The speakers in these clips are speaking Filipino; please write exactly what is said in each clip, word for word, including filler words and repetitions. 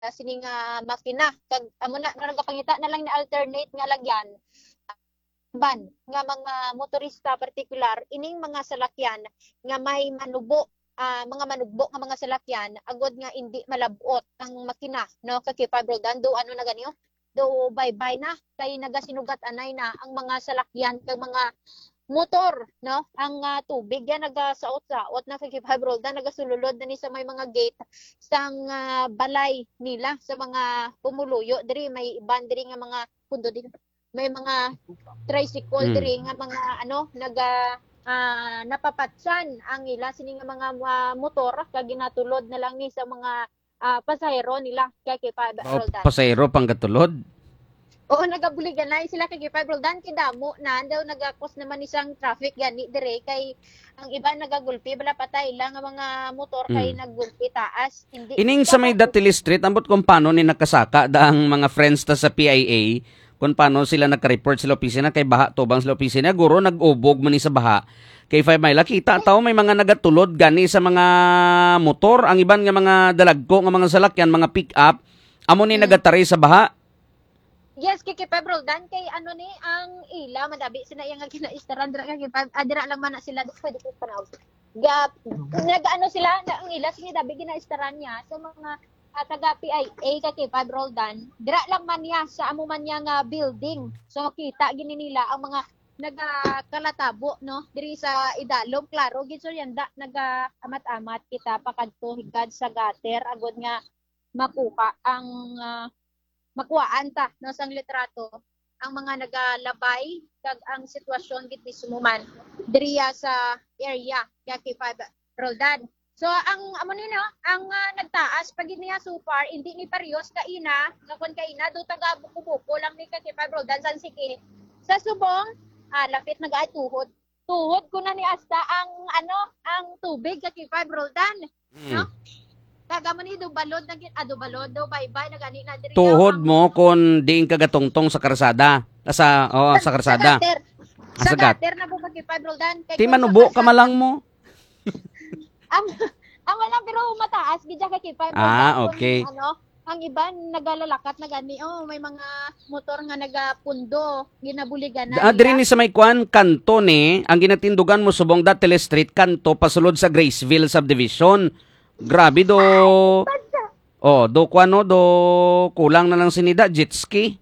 sining nga makina kag amo na nagapangita na lang ni alternate nga lagyan ban nga mga motorista partikular ining mga salakyan nga may manubo ah, mga manugbo nga mga salakyan agod nga hindi malabot ang makina no kay Roldan do ano na ganiyo do bye-bye na kay nagasinugat anay na ang mga salakyan kag mga motor no ang uh, tubig yan nagasaot-saot na kay Roldan nagasululod na ni sa may mga gate sang uh, balay nila sa mga pumuluyo diri may iban diri nga mga pundo diri may mga tricycle Mm. diri nga mga ano naga ah, napapatsan ang ila sini nga mga uh, motor kag ginatulod na lang ni sa mga ah, pasahero nila kay kay O, Roldan. pasayro pang katulod. Oo, nagabuligan na sila kay Five Roldan kidamo na daw nagakos naman isang traffic gani dire kay ang iba nagagulpi bala patay lang ang mga motor kay Mm. naggulpi taas hindi Ining sa may Datili Street, ambot kung paano ni nakasaka daang mga friends ta sa P I A, kung paano sila nagka-report sa opisina kay baha tubang sa opisina, guro nag-ubog man ni sa baha. Kay Five Mile, kita tao may mga nagatulod gani sa mga motor, ang iban nga mga dalagko nga mga salakyan, mga pick-up, amo ni Mm. nagatari sa baha. Yes, kay Five Roldan kay ano ni ang ila madabi sina yang nga kinaistaran dira kay Five adira lang man na sila pwede ko panaw. Gap nagaano sila na ang ila sige dabi kinaistaran niya sa mga uh, taga P I A kay Five Roldan. Dira lang man niya sa amo man niya nga building. So kita gini nila ang mga nagakalatabo no diri sa idalom klaro gid so yanda naga amat-amat kita pakadto higad sa gutter agod nga makuha ang uh, makuhaan ta no sang litrato ang mga nagalabay kag ang sitwasyon gid mismo man diriya sa area kay Five Roldan. So ang amo ni no ang uh, nagtaas pag niya so far hindi ni parehas kaina nga kon kaina do taga buko-buko lang ni kay Five Roldan san sige sa subong ah, lapit nag-ay tuhod tuhod ko na ni asta ang ano ang tubig kay Five Roldan no kaga man ni do balod na gid ado balod do bye-bye nagani na diri Tuhod mo kung diing kagatongtong sa karsada. Ah, Sa, oh, sa karsada. Sa gutter. Ah, Sa sa gat. gutter na po kay Five Roldan. Kay Ti kung manubo sa ka malang mo. Ang ang wala pero mataas gid kay Five Roldan. Ah, Kung, okay. ano, ang iban nagalalakat na gani oh may mga motor nga nagapundo ginabuligan na. Ah, diri ni sa may kwan, kanto ni, ang ginatindugan mo subong Datili Street, kanto, pasulod sa Graceville Subdivision. Grabe do, oh, do kwan no, do kulang na lang sinida, jet ski.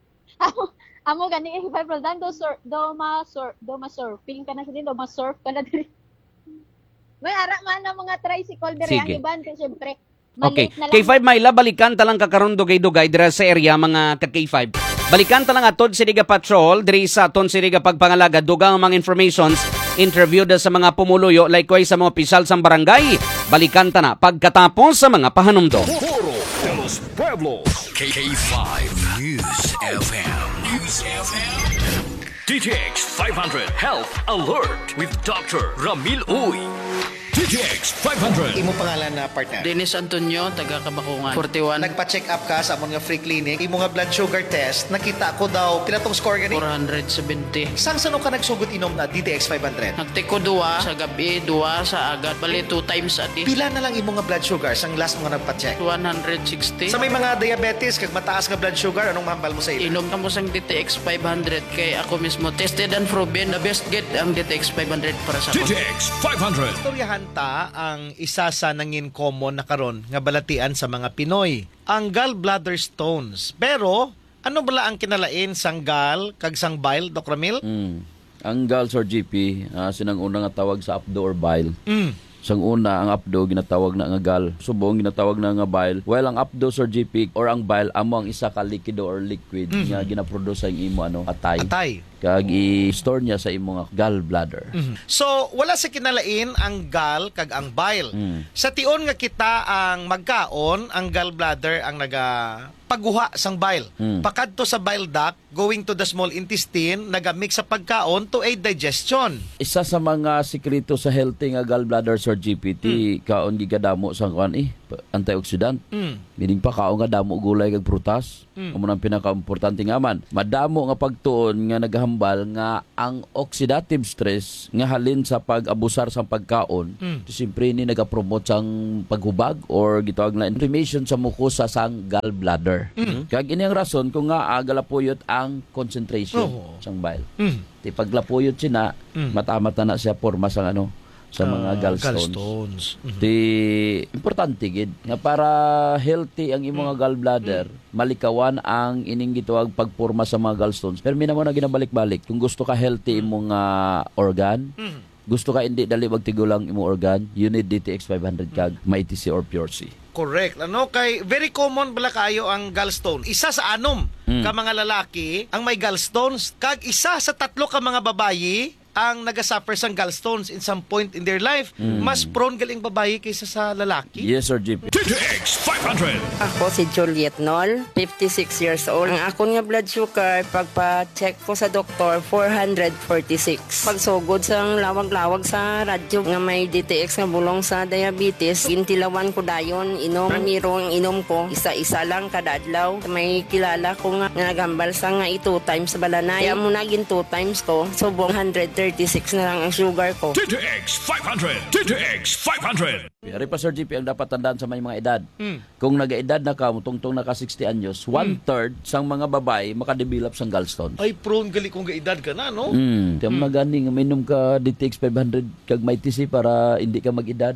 Amo gani kay Five Roldan do sur do ma sur do ma surfing kana sa do ma surf kana diri. May ara man ang mga tricycle diri ang Sige. iban kay syempre. Okay, Maliit na lang. K five Mayla, balikan talang kakaroon dugay-dugay dira sa area mga ka-K five. Balikan talang atod si Riga Patrol, diri sa aton si Riga pagpangalaga, dugang mga informations, interview da sa mga pumuluyo, likewise sa mga opisyal sa barangay. Balikan ta na pagkatapos sa mga pahanumdom. Foro de los Pueblos. K five News F M. News F M. D T X five hundred Health Alert with Doctor Ramil Uy. D T X five hundred. Imo pangalan na partner? Dennis Antonio, taga Kabakungan. forty-one, Nagpa-check up ka sa amon nga free clinic. Imo nga blood sugar test, nakita ko daw pila tong score gani? four seventy. Sang sano ka nagsugot inom na D T X five hundred? Nagtiko duwa sa gabi, duwa sa agat. Bali, two times a day. Pila na lang imo nga blood sugar sang last mo nga nagpa-check? one sixty. Sa may mga diabetes kag mataas nga blood sugar, anong mahambal mo sa ila? Inom ka mo sang D T X five hundred kay ako mismo tested and proven the best get ang D T X five hundred para sa D T ako. X five hundred. Istoryahan ta ang isa sa nangin common na karon nga balatian sa mga Pinoy, ang gallbladder stones. Pero ano bala ang kinalain sang gall kag sang bile, Doc Ramil? Mm. Ang gals or G P, ah, sinang una nga tawag sa apdo or bile. Mm. Sang una, ang apdo, ginatawag na nga gal. Subong, ginatawag na nga bile. While ang apdo or G P or ang bile, amo ang isa ka likido or liquid Mhm. nga ginaproduce sa imo ano, atay. Atay. Kag i-store niya sa imo nga gallbladder. Mhm. So, wala sa kinalain ang gall kag ang bile. Mm. Sa tion nga kita ang magkaon, ang gallbladder ang naga paguha sang bile. Mm. Pakadto sa bile duct, going to the small intestine, nagamix sa pagkaon to aid digestion. Isa sa mga sikreto sa healthy nga gallbladder or G P T, kaon gigadamo sa kuan eh. antioxidant. Mm. Meaning pa kao nga damo gulay kag prutas. Mm. Amo nang pinaka-importante nga man. Madamo nga pagtuon nga naghambal nga ang oxidative stress nga halin sa pag-abusar sa pagkaon. Mm. Siyempre ni nagapromote sang paghubag or gitawag na inflammation sa mukosa sang gallbladder. Mm. Kag ini ang rason kung nga ah, galapuyot ang concentration Oo. sang bile. Mm. Ti paglapuyot sina, Mm. mata-mata na siya porma sang ano sa mga Ah, gallstones. gallstones. Mhm. Ti importante gid nga para healthy ang imong nga gallbladder, malikawan ang ining gituwag pagporma sa mga gallstones. Pero mina mo na ginabalik-balik kung gusto ka healthy imong uh, organ, Mm. gusto ka hindi dali magtigulang imong organ, you need D T X five hundred kag may T C or Pure C. Correct. Ano kay very common bala kayo ang gallstone. Isa sa anom Mm. ka mga lalaki ang may gallstones kag isa sa tatlo ka mga babayi ang nagasuffer sang gallstones in some point in their life. Mas prone galing babayi kaysa sa lalaki. Yes sir G P. D T X five hundred. Ako si Juliet Nol, fifty-six years old. Ang akon nga blood sugar, pagpa-check ko sa doktor, four forty-six. Pagsugod sa lawag-lawag sa radyo nga may D T X nga bulong sa diabetes, gintilawan ko dayon, inom, miro ang inom ko, isa-isa lang kada adlaw. May kilala ko nga nga nagambal sa nga two times sa balanay. Kaya muna gin two times ko, subong one thirty-six na lang ang sugar ko. D T X five hundred. D T X five hundred. Ari pa sir G P ang dapat tandaan sa may mga edad. Mm. Kung nag-edad na ka, tungtong naka sixty anyos, one-third sang mga babae makadevelop sang gallstones. Ay prone gali kung gaedad ka na, no? Mm. Tiyam na gani nga minom ka D T X five hundred kag may T C para hindi ka mag-edad.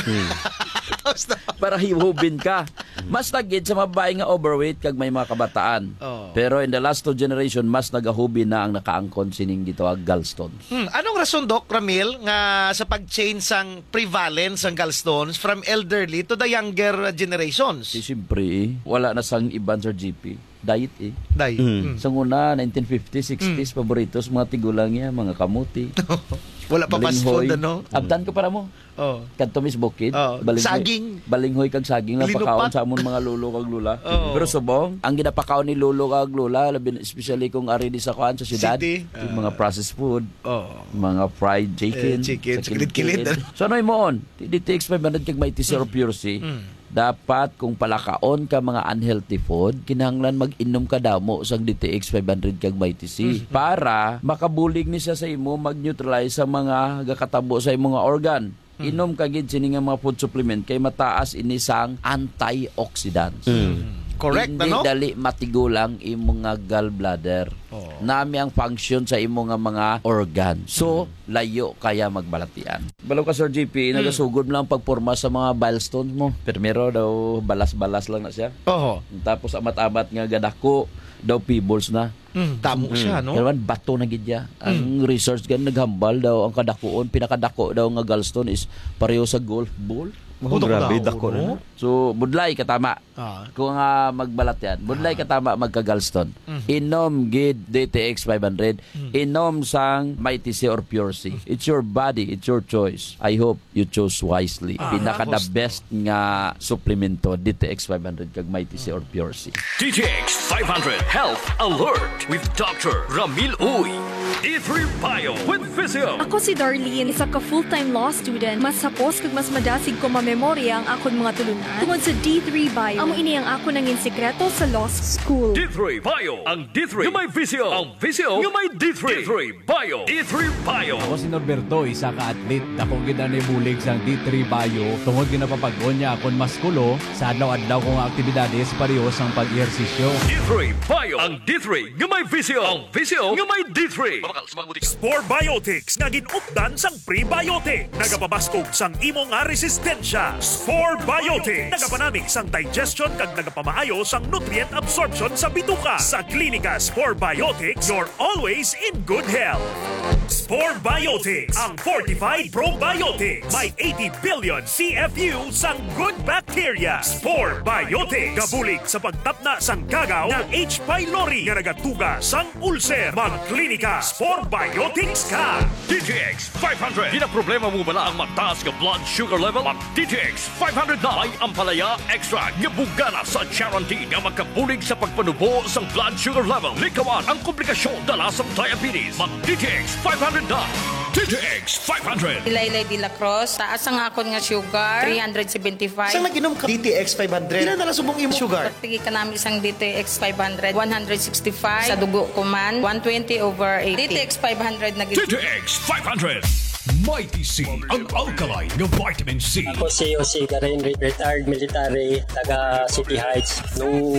Tapos na. Para hiwubin ka. Mas tagid sa mga babae nga overweight kag may mga kabataan. Oh. Pero in the last two generation, mas nagahubi na ang nakaangkon sining gitawag gallstones. Hmm. Anong rason, Doc Ramil, nga sa pag-change sang prevalence ng gallstones from elderly to the younger generations? Si siyempre, eh, wala na sang iban sa G P. Diet eh. Day. Hmm. Sa una, nineteen fifties, sixties, paboritos, mga tigulang niya, mga kamuti. Wala pa fast food, balinghoy. ano? Abdan ko para mo. Oh. Kanto Miss Bukid. Oh, saging. Balinghoy kag saging na Linupat. pakaon sa amon mga lulo kag lula. Oh. Pero subong, ang ginapakaon ni lulo kag lula, labi na- especially kung ari di sa kuan sa syudad, City. yung mga processed food, Oh. mga fried chicken, Eh, chicken, sa sa kilid-kilid. kilid-kilid. So ano mo on? D T X five hundred kag may T C or Pure C. Dapat kung palakaon ka mga unhealthy food, kinahanglan mag-inom ka damo sang D T X five hundred kag may T C para makabulig ni siya sa imo mag-neutralize sa mga gakatabo sa imong nga organ. Inom ka gid sini nga mga food supplement kay mataas ini sang antioxidants. Correct, Hindi ano? dali matigulang imong nga gallbladder. Oh. Nami ang function sa imong nga mga organ. So, layo kaya magbalatian. Balaw ka Sir G P, nagasugod mo lang pagporma sa mga bile stones mo. Primero daw balas-balas lang na siya. Oh. Tapos amat-amat nga gadako daw pebbles na. Mm, tamo siya, no? Pero man, bato na gid ya. Ang research gan naghambal daw ang kadakuon, pinakadako daw nga gallstone is pareho sa golf ball. Oh, grabe, dako na. So, budlay katama. Ah. Kung nga magbalat yan, budlay katama magka-gallstone. Inom gid D T X five hundred, inom sang may T C or Pure C. It's your body, it's your choice. I hope you chose wisely. Pinaka the best nga suplemento D T X five hundred kag may T C or Pure C. D T X five hundred Health Alert with Doctor Ramil Uy. D three Bio with Physio. Ako si Darlene, isa ka full-time law student. Mas sapos kag mas madasig ko mamemorya ang akon mga tulunan. Tungod sa D three Bio, amo ini ang ako nangin sekreto sa law school. D three Bio. Ang D three nga may Physio. Ang Physio nga may D three. D three Bio. D three Bio. Ako si Norberto, isa ka atlet. Dakong gina ni bulig sang D three Bio. Tungod ginapapag-on niya akong maskulo sa adlaw-adlaw kong aktibidades pareho sang pag-ehersisyo. D three Bio. Ang D three nga may Physio. Ang Physio nga may D three. Spore Biotics nga ginupdan sang prebiotic. Nagapabaskog sang imong nga resistensya. Spore Biotics nagapanami sang digestion kag nagapamaayo sang nutrient absorption sa bituka. Sa klinika Spore Biotics, you're always in good health. Spore Biotics, ang fortified probiotics. May eighty billion C F U sang good bacteria. Spore Biotics, gabulig sa pagtapna sang kagaw ng H. pylori nga nagatuga sang ulcer. Magklinika Spore Biotics ka. D T X five hundred. Di na problema mo bala ang mataas nga blood sugar level? Mag D T X five hundred na ay ampalaya extra nga bugana sa guarantee nga magkabulig sa pagpanubo sa blood sugar level. Likawan ang komplikasyon dala sa diabetes. Mag D T X five hundred na. D T X five hundred. Ilaylay de la Cruz, taas ang akon nga sugar, three seventy-five. Isang nag-inom ka D T X five hundred. Ilan na lang subong imo sugar? Pagtigi ka namin isang D T X five hundred, one sixty-five. Sa dugo ko man, one twenty over eighty. D T X five hundred na D T X five hundred. Mighty C, ang alkaline ng vitamin C. Ako si Jose Garin, retired military, taga City Heights. Nung